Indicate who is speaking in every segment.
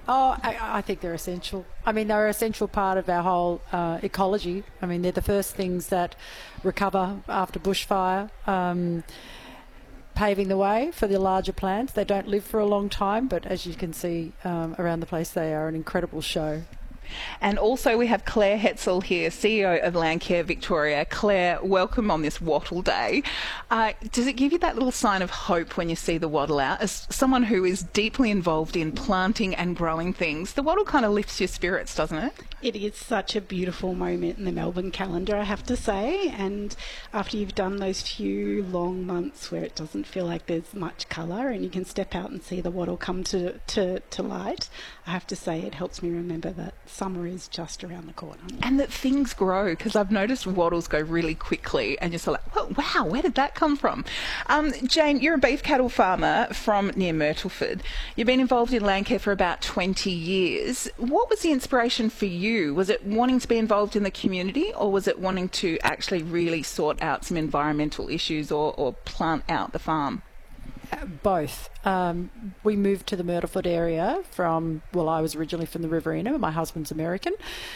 Speaker 1: Oh, I think they're essential. I mean, they're an essential part of our whole ecology. I mean, they're the first things that recover after bushfire, paving the way for the larger plants. They don't live for a long time, but as you can see around the place, they are an incredible show.
Speaker 2: And also we have Claire Hetzel here, CEO of Landcare Victoria. Claire, welcome on this wattle day. Does it give you that little sign of hope when you see the wattle out? As someone who is deeply involved in planting and growing things, the wattle kind of lifts your spirits, doesn't it?
Speaker 3: It is such a beautiful moment in the Melbourne calendar, I have to say. And after you've done those few long months where it doesn't feel like there's much colour and you can step out and see the wattle come to light, I have to say it helps me remember that summer is just around the corner.
Speaker 2: And that things grow, because I've noticed wattles go really quickly and you're sort of like, oh, wow, where did that come from? Jane, you're a beef cattle farmer from near Myrtleford. You've been involved in Landcare for about 20 years. What was the inspiration for you? Was it wanting to be involved in the community, or was it wanting to actually really sort out some environmental issues or plant out the farm?
Speaker 1: Both. We moved to the Myrtleford area I was originally from the Riverina, but my husband's American.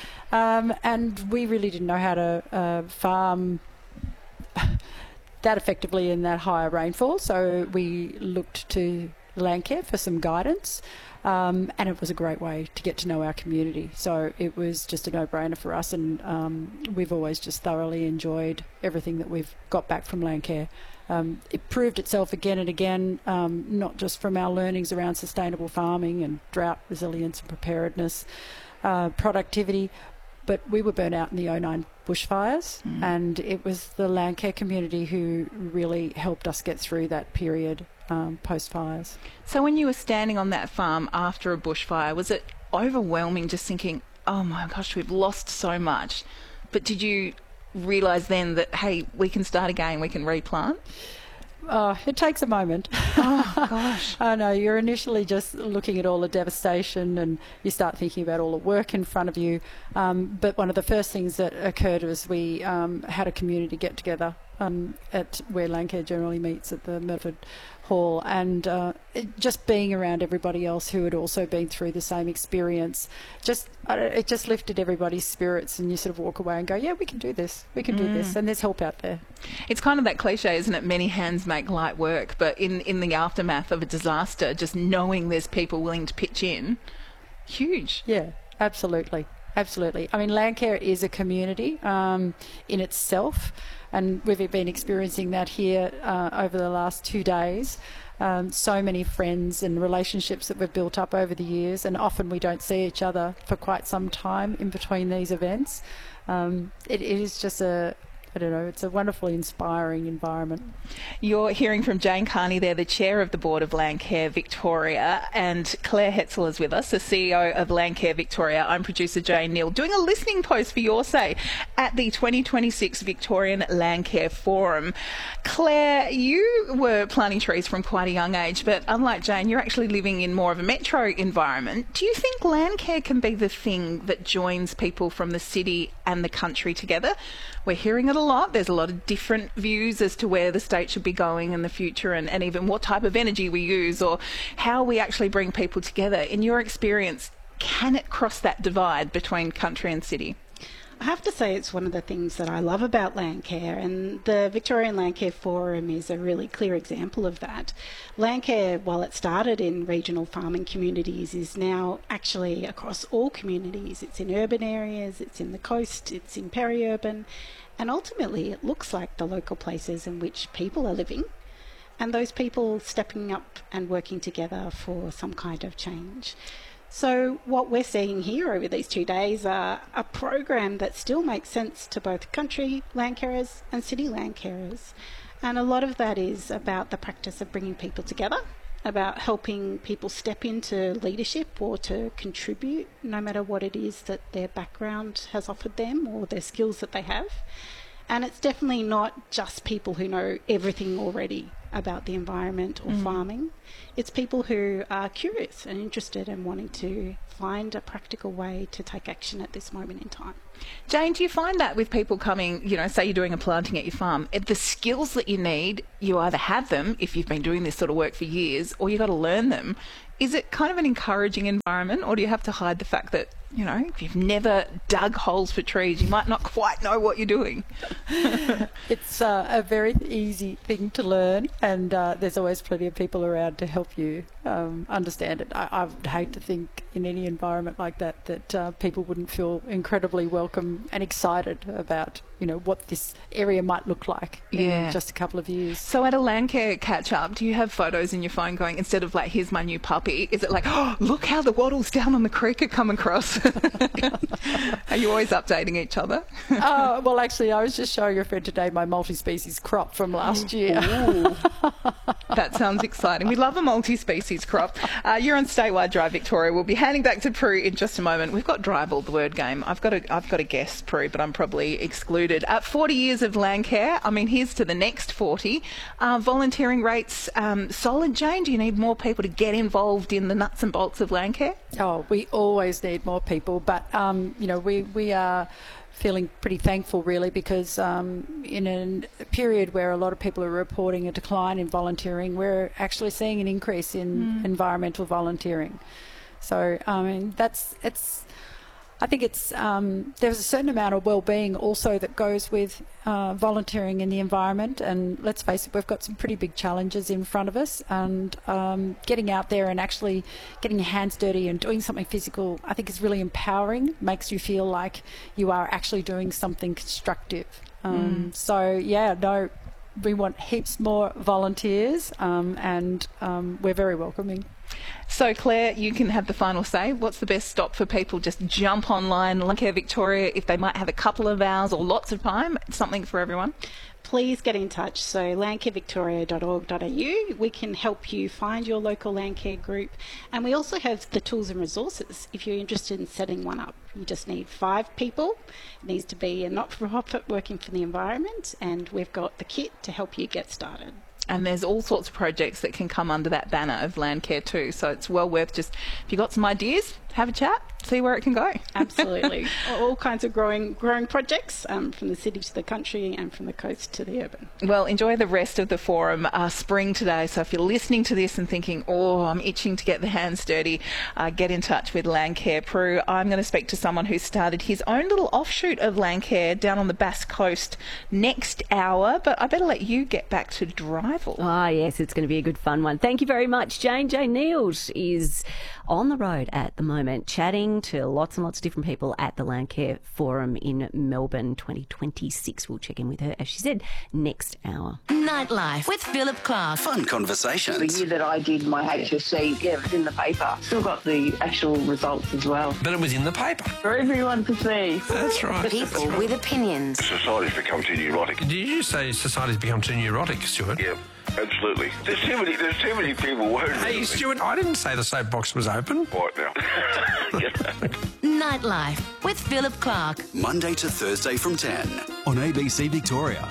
Speaker 1: And we really didn't know how to farm that effectively in that higher rainfall. So we looked to Landcare for some guidance. And it was a great way to get to know our community. So it was just a no-brainer for us, and we've always just thoroughly enjoyed everything that we've got back from Landcare. It proved itself again and again, not just from our learnings around sustainable farming and drought resilience and preparedness, productivity, but we were burnt out in the 2009 bushfires, and it was the Landcare community who really helped us get through that period post-fires.
Speaker 2: So when you were standing on that farm after a bushfire, was it overwhelming just thinking, oh my gosh, we've lost so much? But did you realise then that, hey, we can start again, we can replant?
Speaker 1: It takes a moment.
Speaker 2: Oh, gosh.
Speaker 1: I know, you're initially just looking at all the devastation and you start thinking about all the work in front of you. But one of the first things that occurred was we had a community get-together at where Landcare generally meets at the Myrtleford Hall, and just being around everybody else who had also been through the same experience, it just lifted everybody's spirits, and you sort of walk away and go, yeah, we can do this, and there's help out there.
Speaker 2: It's kind of that cliche, isn't it? Many hands make light work, but in the aftermath of a disaster, just knowing there's people willing to pitch in, huge.
Speaker 1: Yeah, absolutely. Absolutely. I mean, Landcare is a community in itself, and we've been experiencing that here over the last 2 days. So many friends and relationships that we've built up over the years, and often we don't see each other for quite some time in between these events. It is just it's a wonderfully inspiring environment.
Speaker 2: You're hearing from Jane Carney there, the chair of the board of Landcare Victoria, and Claire Hetzel is with us, the CEO of Landcare Victoria. I'm producer Jane Neal, doing a listening post for your say at the 2026 Victorian Landcare Forum. Claire, you were planting trees from quite a young age, but unlike Jane, you're actually living in more of a metro environment. Do you think Landcare can be the thing that joins people from the city and the country together? We're hearing it a lot. There's a lot of different views as to where the state should be going in the future, and even what type of energy we use or how we actually bring people together. In your experience, can it cross that divide between country and city?
Speaker 3: I have to say it's one of the things that I love about Landcare, and the Victorian Landcare Forum is a really clear example of that. Landcare, while it started in regional farming communities, is now actually across all communities. It's in urban areas, it's in the coast, it's in peri-urban, and ultimately it looks like the local places in which people are living, and those people stepping up and working together for some kind of change. So what we're seeing here over these 2 days are a program that still makes sense to both country landcarers and city landcarers. And a lot of that is about the practice of bringing people together, about helping people step into leadership or to contribute, no matter what it is that their background has offered them or their skills that they have. And it's definitely not just people who know everything already about the environment or farming. It's people who are curious and interested and wanting to find a practical way to take action at this moment in time.
Speaker 2: Jane, do you find that with people coming, say you're doing a planting at your farm, the skills that you need, you either have them if you've been doing this sort of work for years, or you've got to learn them. Is it kind of an encouraging environment, or do you have to hide the fact that, you know, if you've never dug holes for trees, you might not quite know what you're doing?
Speaker 1: It's a very easy thing to learn, and there's always plenty of people around to help you understand it. I would hate to think in any environment like that people wouldn't feel incredibly welcome and excited about, you know, what this area might look like in just a couple of years.
Speaker 2: So at a Landcare catch-up, do you have photos in your phone going, instead of like, here's my new puppy, is it like, oh, look how the wattles down on the creek are come across? Are you always updating each other?
Speaker 1: Well, actually, I was just showing a friend today my multi-species crop from last year.
Speaker 2: That sounds exciting. We love a multi-species crop. You're on Statewide Drive, Victoria. We'll be handing back to Prue in just a moment. We've got Drival, the word game. I've got a guess, Prue, but I'm probably excluded. 40 years of Landcare. I mean, here's to the next 40. Volunteering rates solid, Jane? Do you need more people to get involved in the nuts and bolts of Landcare?
Speaker 1: Oh, we always need more people, but you know, we are feeling pretty thankful, really, because in a period where a lot of people are reporting a decline in volunteering, we're actually seeing an increase in environmental volunteering. So I mean, I think it's there's a certain amount of well-being also that goes with volunteering in the environment, and let's face it, we've got some pretty big challenges in front of us, and getting out there and actually getting your hands dirty and doing something physical, I think is really empowering, makes you feel like you are actually doing something constructive. So yeah, no, we want heaps more volunteers, and we're very welcoming.
Speaker 2: So, Claire, you can have the final say. What's the best stop for people? Just jump online, Landcare Victoria, if they might have a couple of hours or lots of time, something for everyone.
Speaker 3: Please get in touch. So landcarevictoria.org.au. We can help you find your local Landcare group. And we also have the tools and resources if you're interested in setting one up. You just need 5 people. It needs to be a not-for-profit working for the environment, and we've got the kit to help you get started.
Speaker 2: And there's all sorts of projects that can come under that banner of Landcare too. So it's well worth just, if you've got some ideas, have a chat, see where it can go.
Speaker 3: Absolutely. All kinds of growing projects from the city to the country and from the coast to the urban.
Speaker 2: Well, enjoy the rest of the forum. Spring today, so if you're listening to this and thinking, oh, I'm itching to get the hands dirty, get in touch with Landcare. Prue, I'm going to speak to someone who started his own little offshoot of Landcare down on the Bass Coast next hour, but I better let you get back to Drival.
Speaker 4: Ah, yes, it's going to be a good fun one. Thank you very much, Jane. Jane Niels is on the road at the moment, chatting to lots and lots of different people at the Landcare Forum in Melbourne 2026. We'll check in with her, as she said, next hour.
Speaker 5: Nightlife with Philip Clark.
Speaker 6: Fun conversations.
Speaker 7: The year that I did my HSC, it was in the paper. Still got the actual results as well.
Speaker 6: But it was in the paper.
Speaker 7: For everyone to see.
Speaker 6: That's right.
Speaker 5: People with opinions.
Speaker 8: Society's become too neurotic.
Speaker 6: Did you say society's become too neurotic, Stuart?
Speaker 8: Yeah, absolutely. There's too many people worried.
Speaker 6: Hey, Stuart, I didn't say the soapbox was open.
Speaker 8: Right now.
Speaker 5: Nightlife with Philip Clark.
Speaker 9: Monday to Thursday from 10 on ABC Victoria.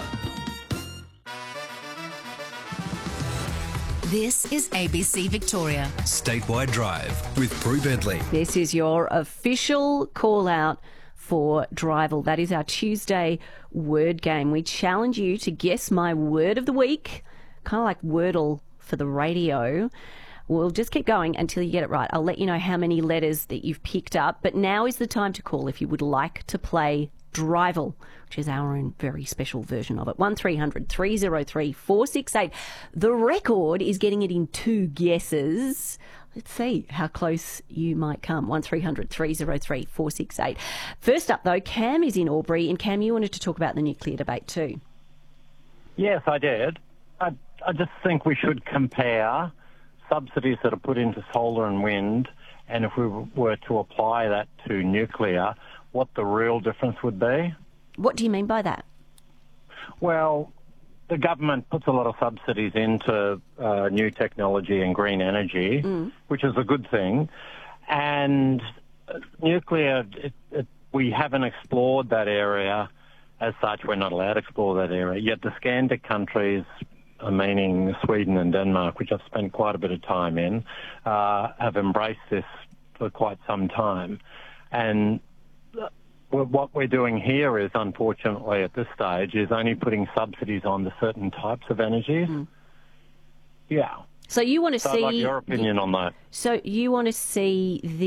Speaker 5: This is ABC Victoria.
Speaker 9: Statewide Drive with Prue Bentley.
Speaker 4: This is your official call out for Drival. That is our Tuesday word game. We challenge you to guess my word of the week, kind of like Wordle for the radio. We'll just keep going until you get it right. I'll let you know how many letters that you've picked up, but now is the time to call if you would like to play Drival, which is our own very special version of it. 1300 303 468. The record is getting it in 2 guesses. Let's see how close you might come. 1300 303 468. First up, though, Cam is in Albury, and Cam, you wanted to talk about the nuclear debate too.
Speaker 10: Yes, I did. I just think we should compare subsidies that are put into solar and wind, and if we were to apply that to nuclear, what the real difference would be.
Speaker 4: What do you mean by that?
Speaker 10: Well, the government puts a lot of subsidies into new technology and green energy, which is a good thing. And nuclear, we haven't explored that area as such. We're not allowed to explore that area. Yet the Scandic countries, meaning Sweden and Denmark, which I've spent quite a bit of time in, have embraced this for quite some time. And what we're doing here is, unfortunately, at this stage, is only putting subsidies on to certain types of energies. Yeah.
Speaker 4: So you want to
Speaker 10: So
Speaker 4: see...
Speaker 10: I'd like your opinion on that.
Speaker 4: So you want to see